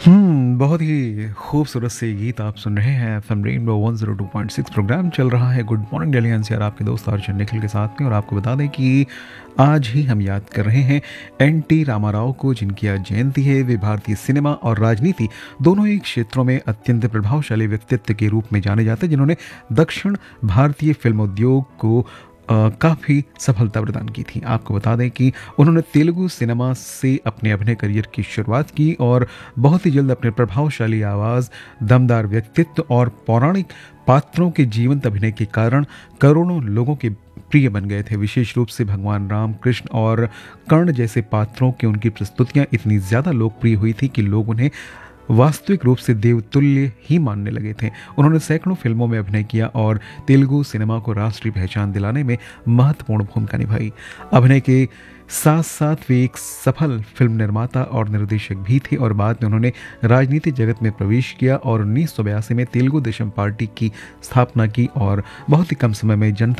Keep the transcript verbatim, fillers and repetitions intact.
हुँ, बहुत ही खूबसूरत से ये गीत आप सुन रहे हैं FM rainbow one zero two point six program चल रहा है गुड मॉर्निंग दिल्ली एनसीआर आपके दोस्त अर्जुन निखिल के साथ में और आपको बता दें कि आज ही हम याद कर रहे हैं एन टी रामाराव को जिनकी आज जयंती है। वे भारतीय सिनेमा और राजनीति दोनों ही क्षेत्रों में अत्यंत प्रभावशाली व्यक्तित्व के रूप में जाने जाते हैं जिन्होंने दक्षिण भारतीय फिल्म उद्योग को अ, काफ़ी सफलता प्रदान की थी। आपको बता दें कि उन्होंने तेलुगु सिनेमा से अपने अभिनय करियर की शुरुआत की और बहुत ही जल्द अपने प्रभावशाली आवाज़, दमदार व्यक्तित्व और पौराणिक पात्रों के जीवंत अभिनय के कारण करोड़ों लोगों के प्रिय बन गए थे। विशेष रूप से भगवान राम, कृष्ण और कर्ण जैसे पात्रों की उनकी प्रस्तुतियाँ इतनी ज़्यादा लोकप्रिय हुई थी कि लोग उन्हें वास्तविक रूप से देवतुल्य ही मानने लगे थे। उन्होंने सैकड़ों फिल्मों में अभिनय किया और तेलुगु सिनेमा को राष्ट्रीय पहचान दिलाने में महत्वपूर्ण भूमिका निभाई। अभिनय के साथ साथ वे एक सफल फिल्म निर्माता और निर्देशक भी थे और बाद में उन्होंने राजनीति जगत में प्रवेश किया और उन्नीस सौ बयासी में तेलुगु देशम पार्टी की स्थापना की और बहुत ही कम समय में जनता